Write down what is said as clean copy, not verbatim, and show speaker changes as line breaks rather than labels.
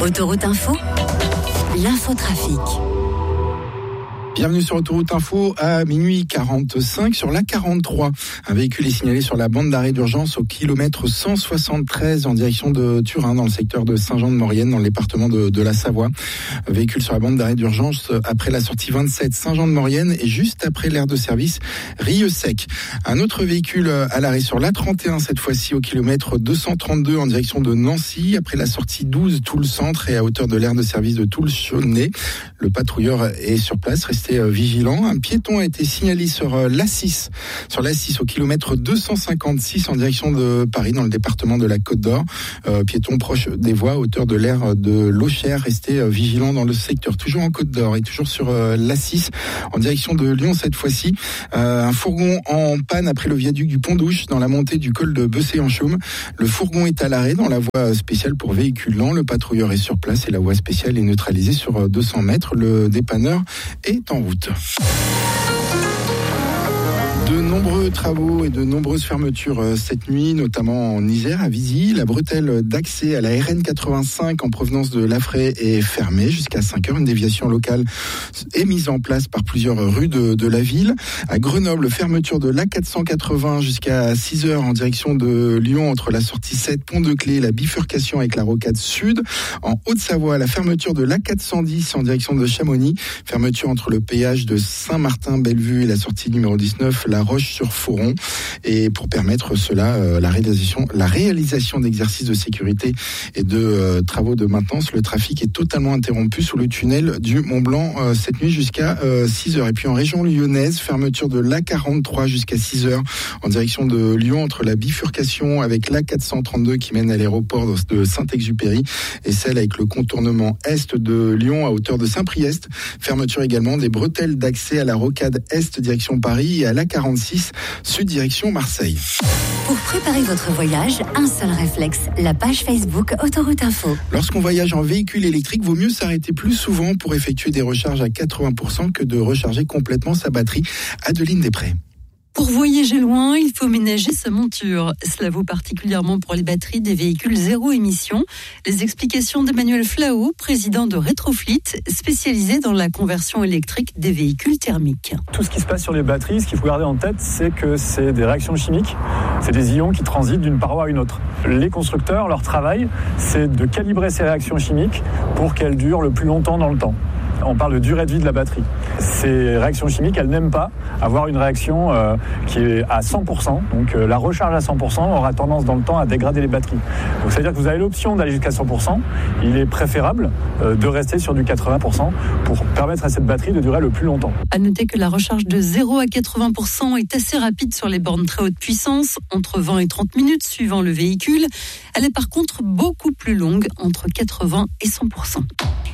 Autoroute Info, l'infotrafic.
Bienvenue sur Autoroute Info à minuit 45 sur la 43. Un véhicule est signalé sur la bande d'arrêt d'urgence au kilomètre 173 en direction de Turin dans le secteur de Saint-Jean-de-Maurienne dans le département de la Savoie. Un véhicule sur la bande d'arrêt d'urgence après la sortie 27 Saint-Jean-de-Maurienne et juste après l'aire de service Rieux-Sec. Un autre véhicule à l'arrêt sur la 31 cette fois-ci au kilomètre 232 en direction de Nancy après la sortie 12 Toul Centre et à hauteur de l'aire de service de Toul-Chaudenay. Le patrouilleur est sur place, restez vigilants. Un piéton a été signalé sur l'A6 au kilomètre 256 en direction de Paris dans le département de la Côte d'Or. Piéton proche des voies à hauteur de l'aire de l'Auchère. Restez vigilants dans le secteur. Toujours en Côte d'Or et toujours sur l'A6 en direction de Lyon cette fois-ci. Un fourgon en panne après le viaduc du Pont-d'Ouche dans la montée du col de Bessé-en-Chaume. Le fourgon est à l'arrêt dans la voie spéciale pour véhicules lents. Le patrouilleur est sur place et la voie spéciale est neutralisée sur 200 mètres. Le dépanneur est en route. De nombreux travaux et de nombreuses fermetures cette nuit, notamment en Isère, à Vizy. La bretelle d'accès à la RN 85 en provenance de Laffrey est fermée jusqu'à 5h. Une déviation locale est mise en place par plusieurs rues de la ville. À Grenoble, fermeture de l'A480 jusqu'à 6h en direction de Lyon entre la sortie 7, Pont de Clé et la bifurcation avec la rocade sud. En Haute-Savoie, la fermeture de l'A410 en direction de Chamonix. Fermeture entre le péage de Saint-Martin-Bellevue et la sortie numéro 19, La Roche-sur-Foron, et pour permettre cela, la réalisation d'exercices de sécurité et de travaux de maintenance. Le trafic est totalement interrompu sous le tunnel du Mont-Blanc cette nuit jusqu'à 6h. Et puis en région lyonnaise, fermeture de l'A43 jusqu'à 6h en direction de Lyon entre la bifurcation avec l'A432 qui mène à l'aéroport de Saint-Exupéry et celle avec le contournement est de Lyon à hauteur de Saint-Priest. Fermeture également des bretelles d'accès à la rocade est direction Paris et à l'A46 sud direction Marseille.
Pour préparer votre voyage, un seul réflexe, la page Facebook Autoroute Info.
Lorsqu'on voyage en véhicule électrique, vaut mieux s'arrêter plus souvent pour effectuer des recharges à 80% que de recharger complètement sa batterie. Adeline Després.
Pour voyager loin, il faut ménager sa monture. Cela vaut particulièrement pour les batteries des véhicules zéro émission. Les explications d'Emmanuel Flao, président de Retroflit, spécialisé dans la conversion électrique des véhicules thermiques.
Tout ce qui se passe sur les batteries, ce qu'il faut garder en tête, c'est que c'est des réactions chimiques. C'est des ions qui transitent d'une paroi à une autre. Les constructeurs, leur travail, c'est de calibrer ces réactions chimiques pour qu'elles durent le plus longtemps dans le temps. On parle de durée de vie de la batterie. Ces réactions chimiques, elles n'aiment pas avoir une réaction qui est à 100%. Donc la recharge à 100% aura tendance dans le temps à dégrader les batteries. Donc c'est-à-dire que vous avez l'option d'aller jusqu'à 100%. Il est préférable de rester sur du 80% pour permettre à cette batterie de durer le plus longtemps.
À noter que la recharge de 0 à 80% est assez rapide sur les bornes très haute puissance, entre 20 et 30 minutes suivant le véhicule. Elle est par contre beaucoup plus longue, entre 80 et 100%.